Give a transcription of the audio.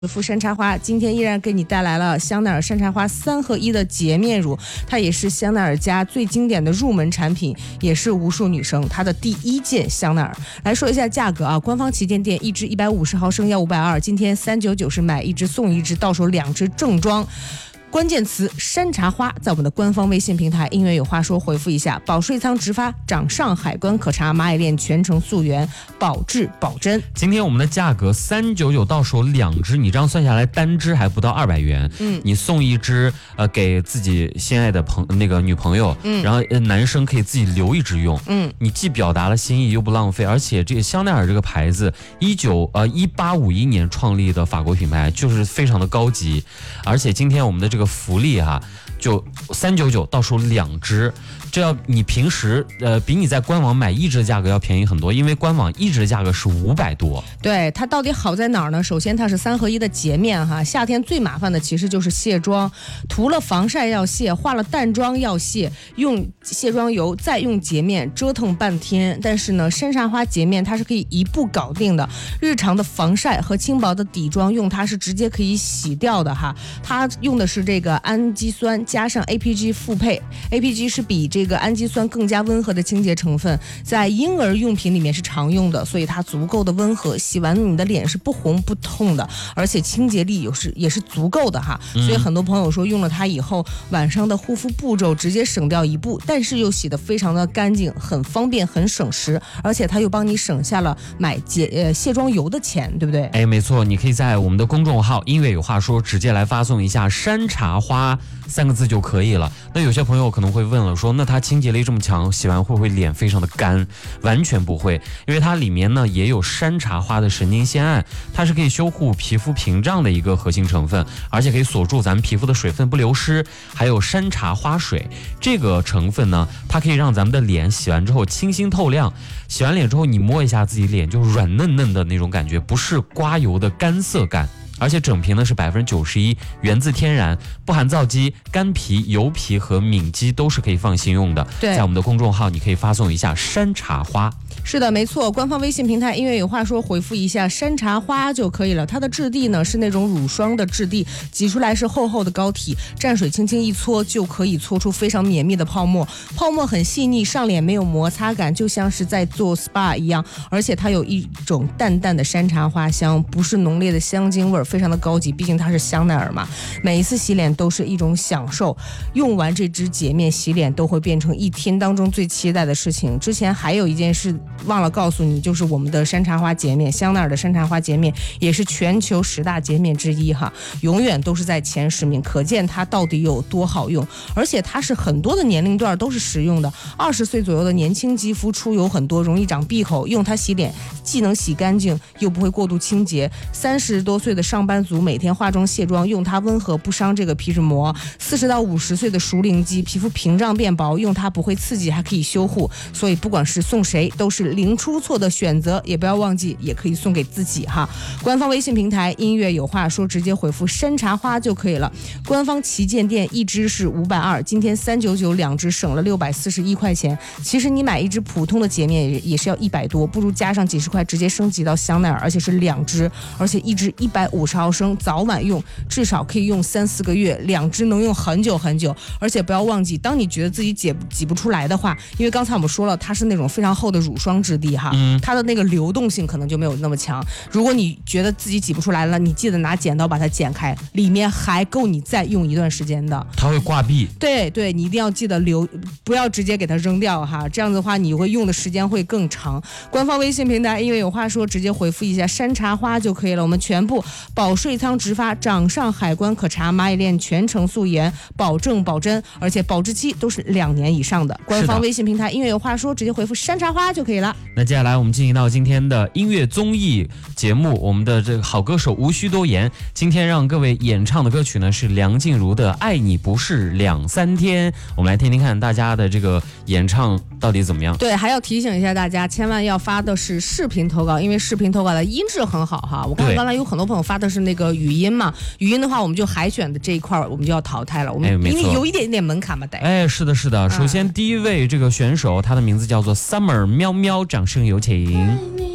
复山茶花今天依然给你带来了香奈儿山茶花3合1的洁面乳，它也是香奈儿家最经典的入门产品，也是无数女生她的第一件香奈儿。来说一下价格啊，官方旗舰店一支150毫升要520，今天399是买一支送一支，到手2支正装。关键词山茶花，在我们的官方微信平台音乐有话说回复一下，保税仓直发，掌上海关可查，蚂蚁链全程溯源，保质保真。 今天我们的价格399到手2支，你这样算下来单支还不到200元。你送一支给自己心爱的女朋友，然后男生可以自己留一支用。你既表达了心意又不浪费，而且这个香奈儿这个牌子1851年创立的法国品牌，就是非常的高级，而且今天我们的这个福利就399到手2支，这要你平时比你在官网买一支的价格要便宜很多，因为官网一支的价格是500多。 对，它到底好在哪儿呢？首先它是3合1的洁面哈，夏天最麻烦的其实就是卸妆，涂了防晒要卸，化了淡妆要卸，用卸妆油再用洁面折腾半天。但是呢，山茶花洁面它是可以一步搞定的，日常的防晒和轻薄的底妆用它是直接可以洗掉的哈。它用的是这个氨基酸加上 APG 复配 ，APG 是比这个氨基酸更加温和的清洁成分，在婴儿用品里面是常用的，所以它足够的温和，洗完你的脸是不红不痛的，而且清洁力也是足够的哈。所以很多朋友说用了它以后，晚上的护肤步骤直接省掉1步，但是又洗得非常的干净，很方便，很省时，而且它又帮你省下了买卸妆油的钱，对不对？ 哎，没错，你可以在我们的公众号音乐有话说直接来发送一下山茶花3个字就可以了。那有些朋友可能会问了，说那它清洁力这么强，洗完会不会脸非常的干？完全不会，因为它里面呢也有山茶花的神经酰胺，它是可以修护皮肤屏障的一个核心成分，而且可以锁住咱们皮肤的水分不流失。还有山茶花水这个成分呢，它可以让咱们的脸洗完之后清新透亮，洗完脸之后你摸一下自己脸就软嫩嫩的那种感觉，不是刮油的干涩感。而且整瓶呢是91%源自天然，不含皂基，干皮、油皮和敏肌都是可以放心用的。 对， 在我们的公众号你可以发送一下山茶花。 是的，没错，官方微信平台音乐有话说回复一下山茶花就可以了。它的质地呢是那种乳霜的质地，挤出来是厚厚的膏体，蘸水轻轻一搓就可以搓出非常绵密的泡沫，泡沫很细腻，上脸没有摩擦感，就像是在做 SPA 一样。而且它有一种淡淡的山茶花香，不是浓烈的香精味，非常的高级，毕竟它是香奈儿嘛。每一次洗脸都是一种享受，用完这支洁面洗脸都会变成一天当中最期待的事情。之前还有一件事忘了告诉你，就是我们的山茶花洁面，香奈儿的山茶花洁面也是全球10大洁面之一哈，永远都是在前10名，可见它到底有多好用。而且它是很多的年龄段都是实用的，20岁左右的年轻肌肤出油很多，容易长闭口，用它洗脸既能洗干净又不会过度清洁。30多岁的上班族每天化妆卸妆，用它温和不伤这个皮脂膜。40到50岁的熟龄肌皮肤屏障变薄，用它不会刺激，还可以修护。所以不管是送谁都是零出错的选择，也不要忘记也可以送给自己哈。官方微信平台音乐有话说直接回复山茶花就可以了。官方旗舰店一支是520，今天399 2支省了641块钱。其实你买一支普通的洁面也是要100多，不如加上几十块直接升级到香奈儿，而且是2支，而且一支150毫升，早晚用至少可以用3-4个月，2支能用很久很久。而且不要忘记，当你觉得自己挤不出来的话，因为刚才我们说了它是那种非常厚的乳霜质地哈，它的那个流动性可能就没有那么强。如果你觉得自己挤不出来了，你记得拿剪刀把它剪开，里面还够你再用一段时间的。 它会挂壁。 对，你一定要记得不要直接给它扔掉哈，这样子的话你会用的时间会更长。官方微信平台因为有话说直接回复一下山茶花就可以了。我们全部保税仓直发，掌上海关可查，蚂蚁链全程溯源，保证保真，而且保质期都是2年以上的。官方微信平台音乐有话说直接回复山茶花就可以了。 那接下来我们进行到今天的音乐综艺节目，我们的这个好歌手无需多言，今天让各位演唱的歌曲呢是梁静茹的《爱你不是2、3天》，我们来听听看大家的这个演唱到底怎么样。 对，还要提醒一下大家，千万要发的是视频投稿，因为视频投稿的音质很好哈。我看刚才有很多朋友发的是那个语音嘛，语音的话我们就海选的这一块我们就要淘汰了，我们因为有一点点门槛嘛，得。 是的。首先第一位这个选手，他的名字叫做 Summer 喵喵，掌声有请。